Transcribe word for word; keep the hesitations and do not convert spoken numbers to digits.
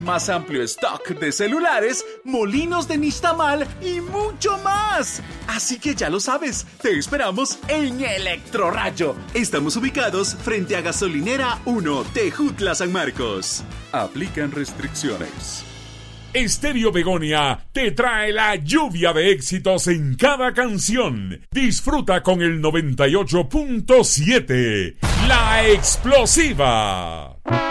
más amplio stock de celulares, molinos de nixtamal y mucho más. Así que ya lo sabes, te esperamos en Electrorayo. Estamos ubicados frente a Gasolinera uno, Tejutla, San Marcos. Aplican restricciones. Estéreo Begonia te trae la lluvia de éxitos en cada canción. Disfruta con el noventa y ocho punto siete, La Explosiva.